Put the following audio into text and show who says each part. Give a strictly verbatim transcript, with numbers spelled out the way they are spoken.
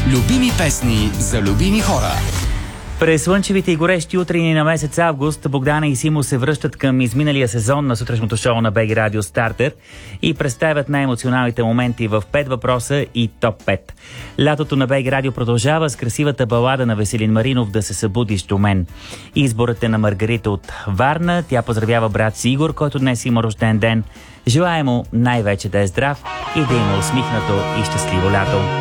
Speaker 1: Любими песни за любими хора.
Speaker 2: През слънчевите и горещи утрини на месец август Богдана и Симо се връщат към изминалия сезон на сутрешното шоу на БГ Радио Стартер и представят най-емоционалните моменти в пет въпроса и топ пет. Лятото на БГ Радио продължава с красивата балада на Веселин Маринов „Да се събудиш до мен“. Изборът е на Маргарита от Варна. Тя поздравява брат си Игор, който днес има рожден ден. Желая му най-вече да е здрав и да има усмихнато и щастливо лято.